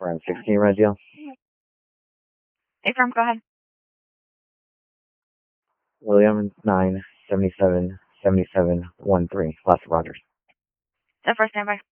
Around 16 Red Deal. Affirm, go ahead. William 9777713. Last Rogers. The first standby.